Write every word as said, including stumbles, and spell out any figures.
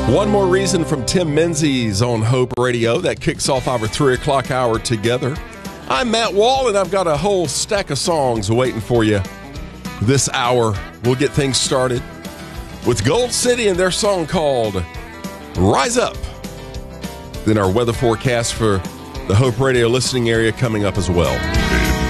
One more reason from Tim Menzies on Hope Radio that kicks off our three o'clock hour together. I'm Matt Wall, and I've got a whole stack of songs waiting for you this hour. We'll get things started with Gold City and their song called Rise Up. Then our weather forecast for the Hope Radio listening area coming up as well.